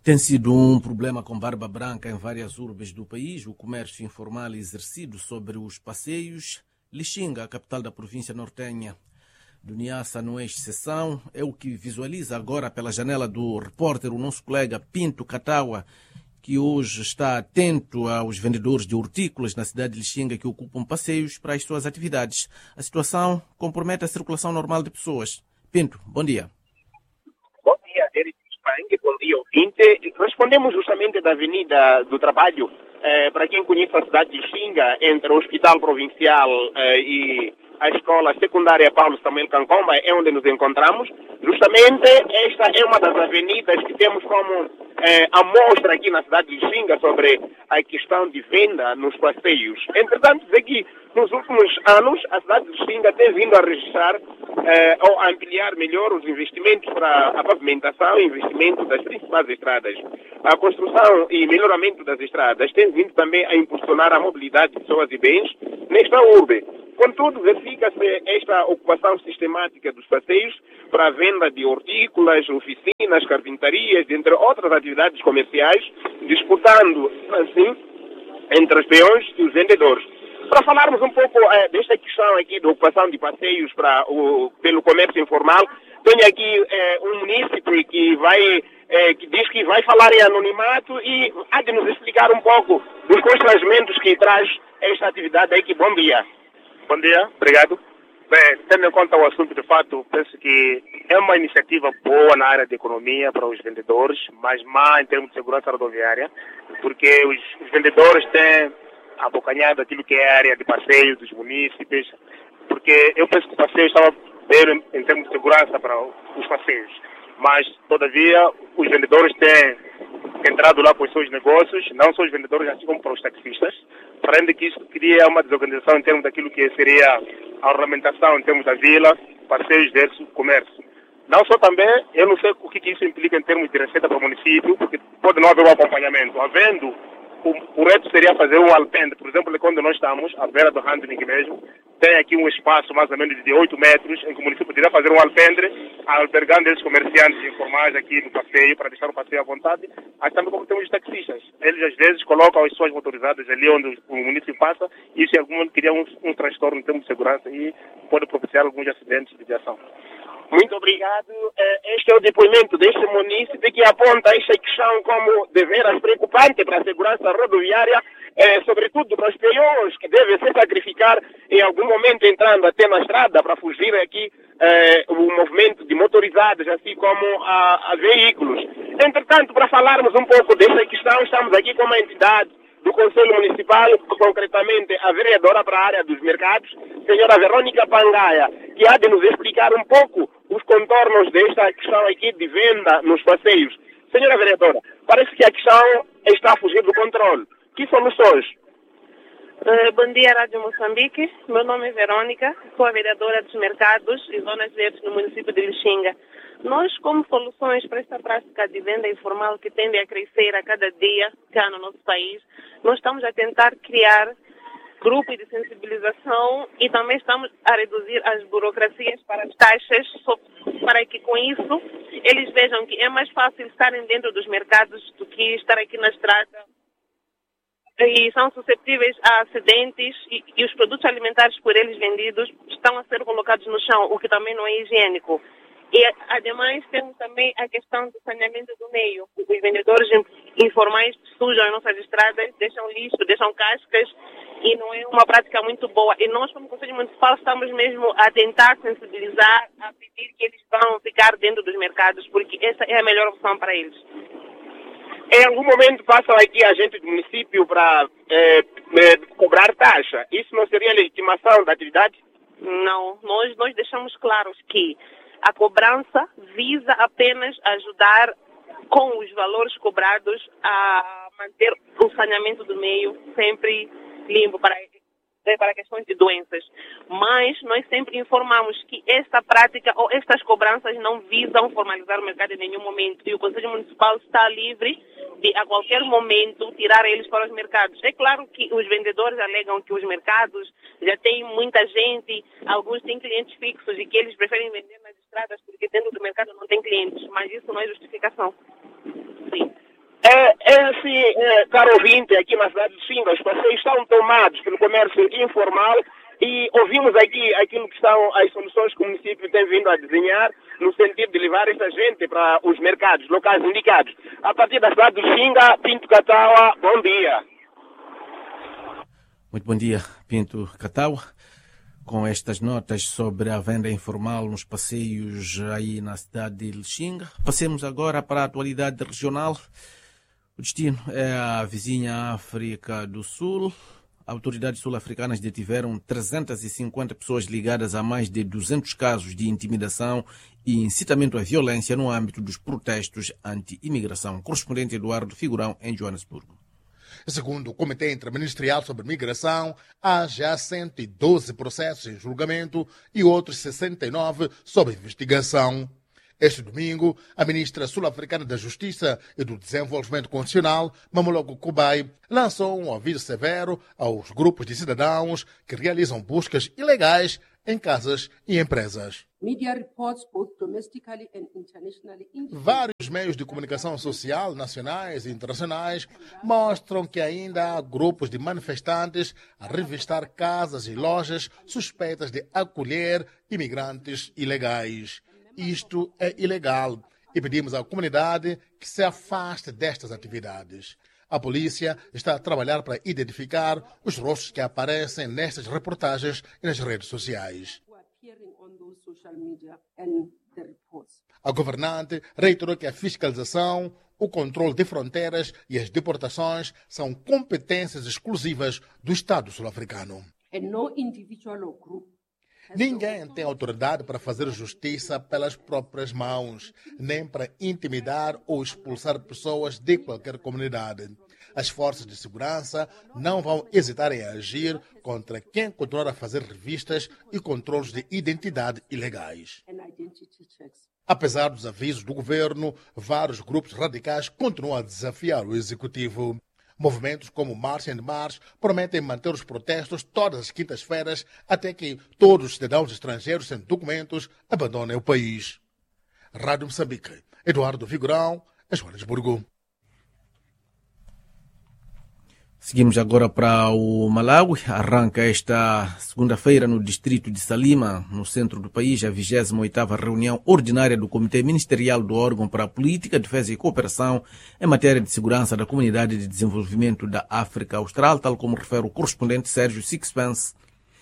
Tem sido um problema com barba branca em várias urbes do país, o comércio informal exercido sobre os passeios. Lixinga, a capital da província nortenha do Niassa, não é exceção. É o que visualiza agora pela janela do repórter o nosso colega Pinto Catawa, que hoje está atento aos vendedores de hortícolas na cidade de Lixinga que ocupam passeios para as suas atividades. A situação compromete a circulação normal de pessoas. Pinto, bom dia. Bom dia, Eric Spang, bom dia, ouvinte. Respondemos justamente da Avenida do Trabalho, para quem conhece a cidade de Lixinga, entre o Hospital Provincial e a Escola Secundária Paulo Samuel Cancomba, é onde nos encontramos. Justamente esta é uma das avenidas que temos como amostra aqui na cidade de Lixinga sobre a questão de venda nos passeios. Entretanto, aqui nos últimos anos, a cidade de Lixinga tem vindo a registrar ou a ampliar melhor os investimentos para a pavimentação e investimento das principais estradas. A construção e melhoramento das estradas tem vindo também a impulsionar a mobilidade de pessoas e bens nesta urbe. Contudo, verifica-se esta ocupação sistemática dos passeios para a venda de hortícolas, oficinas, carpintarias, entre outras atividades comerciais, disputando, assim, entre os peões e os vendedores. Para falarmos um pouco desta questão aqui de ocupação de passeios pelo comércio informal, tenho aqui um munícipe que diz que vai falar em anonimato e há de nos explicar um pouco dos constrangimentos que traz esta atividade aqui. Bom dia. Bom dia, obrigado. Bem, tendo em conta o assunto, de fato, penso que é uma iniciativa boa na área de economia para os vendedores, mas má em termos de segurança rodoviária, porque os vendedores têm abocanhado aquilo que é a área de passeio dos munícipes, porque eu penso que o passeio estava bem em termos de segurança para os passeios, mas, todavia, os vendedores têm entrado lá com os seus negócios, não só os vendedores, assim como para os taxistas, além de que isso cria uma desorganização em termos daquilo que seria a ornamentação em termos da vila, passeios versus comércio. Não só também, eu não sei o que isso implica em termos de receita para o município, porque pode não haver um acompanhamento. Havendo, o correto seria fazer um alpendre. Por exemplo, quando nós estamos, à beira do handling mesmo, tem aqui um espaço mais ou menos de 8 metros, em que o município poderia fazer um alpendre, albergando esses comerciantes informais aqui no passeio, para deixar o passeio à vontade, assim também como temos os taxistas. Eles, às vezes, colocam as suas motorizadas ali onde o município passa, e isso, em algum momento, cria um transtorno em termos de segurança e pode propiciar alguns acidentes de viação. Muito obrigado. Este é o depoimento deste munícipe que aponta esta questão como deveras preocupante para a segurança rodoviária, sobretudo para os peões que devem se sacrificar em algum momento entrando até na estrada para fugir aqui o movimento de motorizados, assim como a veículos. Entretanto, para falarmos um pouco desta questão, estamos aqui com uma entidade do Conselho Municipal, concretamente a vereadora para a área dos mercados, senhora Verônica Pangaia, que há de nos explicar um pouco os contornos desta questão aqui de venda nos passeios. Senhora vereadora, parece que a questão está a fugir do controle. Que soluções? Bom dia, Rádio Moçambique. Meu nome é Verônica, sou a vereadora dos mercados e zonas verdes no município de Lixinga. Nós, como soluções para esta prática de venda informal que tende a crescer a cada dia cá no nosso país, nós estamos a tentar criar grupos de sensibilização e também estamos a reduzir as burocracias para as taxas, para que com isso eles vejam que é mais fácil estarem dentro dos mercados do que estar aqui na estrada. E são suscetíveis a acidentes e os produtos alimentares por eles vendidos estão a ser colocados no chão, o que também não é higiênico. E, ademais, temos também a questão do saneamento do meio. Os vendedores informais sujam as nossas estradas, deixam lixo, deixam cascas, e não é uma prática muito boa. E nós, como Conselho Municipal, estamos mesmo a tentar sensibilizar, a pedir que eles vão ficar dentro dos mercados, porque essa é a melhor opção para eles. Em algum momento passam aqui agentes do município para cobrar taxa. Isso não seria legitimação da atividade? Não, nós deixamos claros que a cobrança visa apenas ajudar com os valores cobrados a manter o saneamento do meio sempre limpo para questões de doenças. Mas nós sempre informamos que esta prática ou estas cobranças não visam formalizar o mercado em nenhum momento. E o Conselho Municipal está livre de, a qualquer momento, tirar eles para os mercados. É claro que os vendedores alegam que os mercados já têm muita gente, alguns têm clientes fixos e que eles preferem vender nas estradas porque dentro do mercado não tem clientes. Mas isso não é justificação. Sim. Caro ouvinte, aqui na cidade de Lixinga, os passeios estão tomados pelo comércio informal e ouvimos aqui aquilo que são as soluções que o município tem vindo a desenhar no sentido de levar essa gente para os mercados locais indicados. A partir da cidade de Lixinga, Pinto Cataua, bom dia. Muito bom dia, Pinto Cataua. Com estas notas sobre a venda informal nos passeios aí na cidade de Lixinga, passemos agora para a atualidade regional. O destino é a vizinha África do Sul. Autoridades sul-africanas detiveram 350 pessoas ligadas a mais de 200 casos de intimidação e incitamento à violência no âmbito dos protestos anti-imigração. Correspondente Eduardo Figurão, em Joanesburgo. Segundo o Comitê Interministerial sobre Migração, há já 112 processos em julgamento e outros 69 sob investigação. Este domingo, a ministra sul-africana da Justiça e do Desenvolvimento Constitucional, Mamologo Kubai, lançou um aviso severo aos grupos de cidadãos que realizam buscas ilegais em casas e empresas. Vários meios de comunicação social, nacionais e internacionais, mostram que ainda há grupos de manifestantes a revistar casas e lojas suspeitas de acolher imigrantes ilegais. Isto é ilegal e pedimos à comunidade que se afaste destas atividades. A polícia está a trabalhar para identificar os rostos que aparecem nestas reportagens e nas redes sociais. A governante reiterou que a fiscalização, o controle de fronteiras e as deportações são competências exclusivas do Estado sul-africano. Ninguém tem autoridade para fazer justiça pelas próprias mãos, nem para intimidar ou expulsar pessoas de qualquer comunidade. As forças de segurança não vão hesitar em agir contra quem continuar a fazer revistas e controles de identidade ilegais. Apesar dos avisos do governo, vários grupos radicais continuam a desafiar o executivo. Movimentos como March and March prometem manter os protestos todas as quintas-feiras até que todos os cidadãos estrangeiros sem documentos abandonem o país. Rádio Moçambique, Eduardo Figurão, em Joanesburgo. Seguimos agora para o Malawi. Arranca esta segunda-feira no distrito de Salima, no centro do país, a 28ª reunião ordinária do Comitê Ministerial do Órgão para a Política, Defesa e Cooperação em matéria de segurança da Comunidade de Desenvolvimento da África Austral, tal como refere o correspondente Sérgio Sixpence.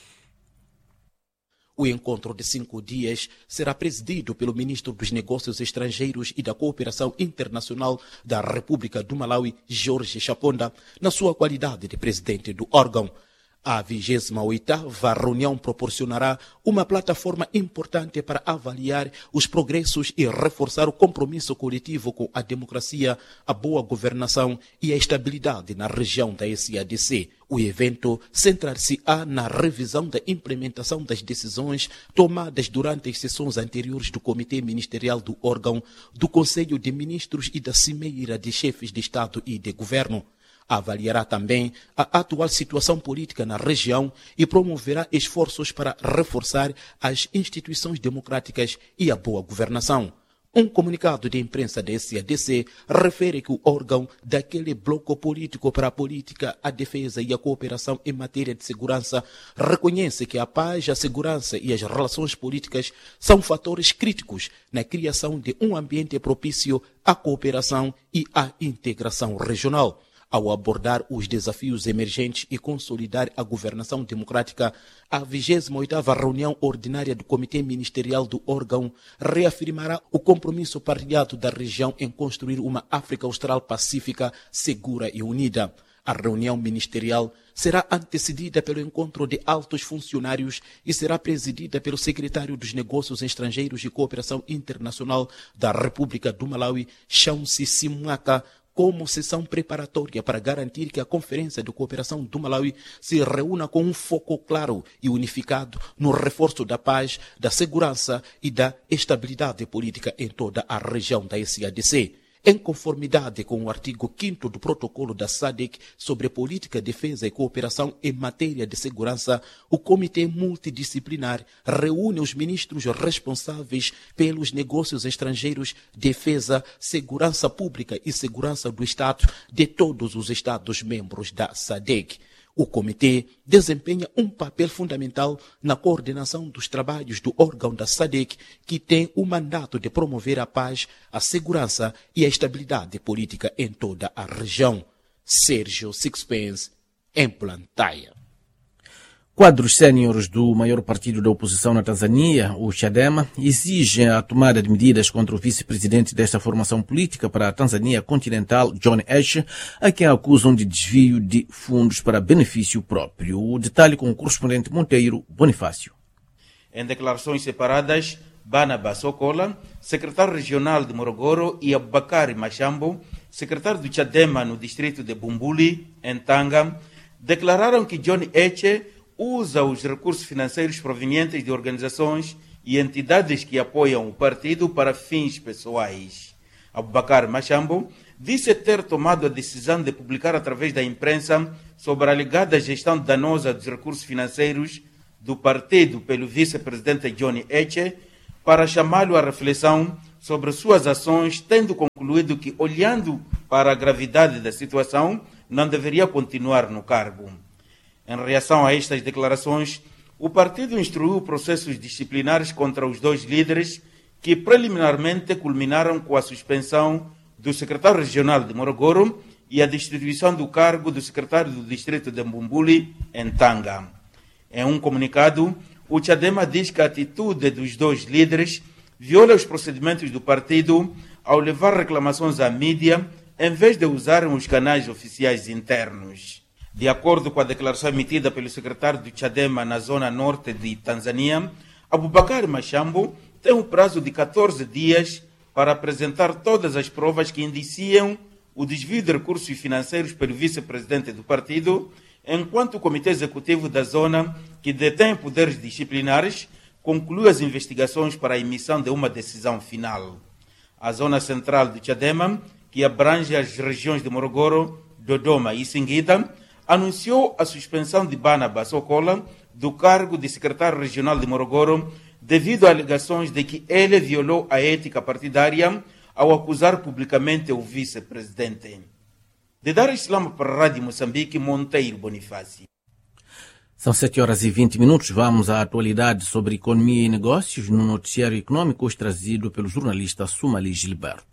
O encontro de 5 dias será presidido pelo ministro dos Negócios Estrangeiros e da Cooperação Internacional da República do Malawi, Jorge Chaponda, na sua qualidade de presidente do órgão. A 28ª reunião proporcionará uma plataforma importante para avaliar os progressos e reforçar o compromisso coletivo com a democracia, a boa governação e a estabilidade na região da SADC. O evento centrar-se-á na revisão da implementação das decisões tomadas durante as sessões anteriores do Comitê Ministerial do órgão, do Conselho de Ministros e da Cimeira de Chefes de Estado e de Governo. Avaliará também a atual situação política na região e promoverá esforços para reforçar as instituições democráticas e a boa governação. Um comunicado de imprensa da SADC refere que o órgão daquele bloco político para a política, a defesa e a cooperação em matéria de segurança reconhece que a paz, a segurança e as relações políticas são fatores críticos na criação de um ambiente propício à cooperação e à integração regional. Ao abordar os desafios emergentes e consolidar a governação democrática, a 28ª reunião ordinária do Comitê Ministerial do órgão reafirmará o compromisso partilhado da região em construir uma África Austral pacífica, segura e unida. A reunião ministerial será antecedida pelo encontro de altos funcionários e será presidida pelo secretário dos Negócios Estrangeiros e Cooperação Internacional da República do Malawi, Chauncey Simwaka, como sessão preparatória para garantir que a Conferência de Cooperação do Malawi se reúna com um foco claro e unificado no reforço da paz, da segurança e da estabilidade política em toda a região da SADC. Em conformidade com o artigo 5º do protocolo da SADC sobre política, defesa e cooperação em matéria de segurança, o Comitê Multidisciplinar reúne os ministros responsáveis pelos negócios estrangeiros, defesa, segurança pública e segurança do Estado de todos os Estados-membros da SADC. O comitê desempenha um papel fundamental na coordenação dos trabalhos do órgão da SADC, que tem o mandato de promover a paz, a segurança e a estabilidade política em toda a região. Sérgio Sixpence, em Blantyre. Quadros séniores do maior partido da oposição na Tanzânia, o Chadema, exigem a tomada de medidas contra o vice-presidente desta formação política para a Tanzânia continental, John Heche, a quem acusam de desvio de fundos para benefício próprio. O detalhe com o correspondente Monteiro Bonifácio. Em declarações separadas, Barnaba Sokola, secretário regional de Morogoro, e Abubakar Machambo, secretário do Chadema no distrito de Bumbuli, em Tanga, declararam que John Heche usa os recursos financeiros provenientes de organizações e entidades que apoiam o partido para fins pessoais. Abubakar Machambo disse ter tomado a decisão de publicar através da imprensa sobre a alegada gestão danosa dos recursos financeiros do partido pelo vice-presidente John Heche para chamá-lo à reflexão sobre suas ações, tendo concluído que, olhando para a gravidade da situação, não deveria continuar no cargo. Em reação a estas declarações, o partido instruiu processos disciplinares contra os dois líderes, que preliminarmente culminaram com a suspensão do secretário regional de Morogoro e a destituição do cargo do secretário do distrito de Bumbuli, em Tanga. Em um comunicado, o Chadema diz que a atitude dos dois líderes viola os procedimentos do partido ao levar reclamações à mídia, em vez de usarem os canais oficiais internos. De acordo com a declaração emitida pelo secretário do Chadema na zona norte de Tanzânia, Abubakar Machambo tem um prazo de 14 dias para apresentar todas as provas que indiciam o desvio de recursos financeiros pelo vice-presidente do partido, enquanto o Comitê Executivo da zona, que detém poderes disciplinares, conclui as investigações para a emissão de uma decisão final. A zona central do Chadema, que abrange as regiões de Morogoro, Dodoma e Singida, anunciou a suspensão de Barnaba Sokola do cargo de secretário regional de Morogoro devido a alegações de que ele violou a ética partidária ao acusar publicamente o vice-presidente. De Dar Islam para a Rádio Moçambique, Monteiro Bonifácio. São 7h20. Vamos à atualidade sobre economia e negócios no noticiário econômico, hoje trazido pelo jornalista Sumali Gilberto.